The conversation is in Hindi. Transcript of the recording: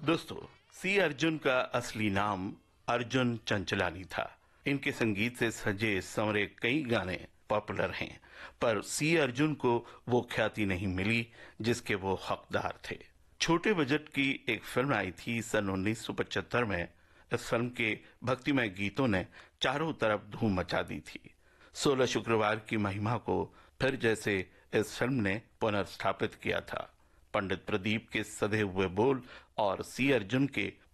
दोस्तों, सी अर्जुन का असली नाम अर्जुन चंचलानी था। इनके संगीत से सजे संवरे कई गाने पॉपुलर हैं, पर सी अर्जुन को वो ख्याति नहीं मिली जिसके वो हकदार थे। छोटे बजट की एक फिल्म आई थी सन 1975 में। इस फिल्म के भक्तिमय गीतों ने चारों तरफ धूम मचा दी थी। 16 शुक्रवार की महिमा को फिर जैसे इस फिल्म ने पुनर्स्थापित किया था। पंडित प्रदीप के सधे हुए बोल और सी अर्जुन के